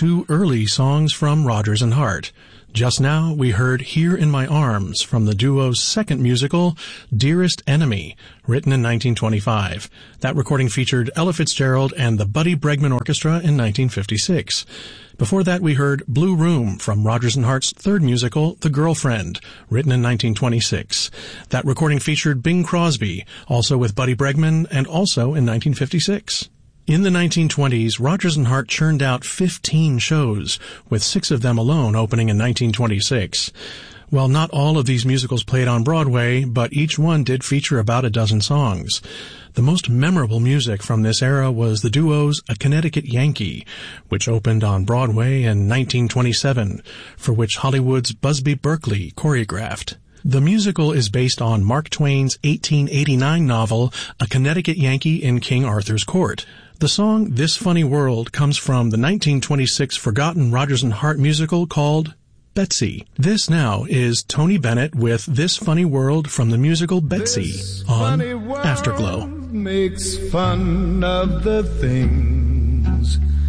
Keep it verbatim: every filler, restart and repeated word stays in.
two early songs from Rodgers and Hart. Just now, we heard Here in My Arms from the duo's second musical, Dearest Enemy, written in nineteen twenty-five. That recording featured Ella Fitzgerald and the Buddy Bregman Orchestra in nineteen fifty-six. Before that, we heard Blue Room from Rodgers and Hart's third musical, The Girlfriend, written in nineteen twenty-six. That recording featured Bing Crosby, also with Buddy Bregman, and also in nineteen fifty-six. In the nineteen twenties, Rodgers and Hart churned out fifteen shows, with six of them alone opening in nineteen twenty-six. Well, not all of these musicals played on Broadway, but each one did feature about a dozen songs. The most memorable music from this era was the duo's A Connecticut Yankee, which opened on Broadway in nineteen twenty-seven, for which Hollywood's Busby Berkeley choreographed. The musical is based on Mark Twain's eighteen eighty-nine novel, A Connecticut Yankee in King Arthur's Court. The song This Funny World comes from the nineteen twenty-six forgotten Rodgers and Hart musical called Betsy. This now is Tony Bennett with This Funny World from the musical Betsy this on Afterglow. Makes fun of the things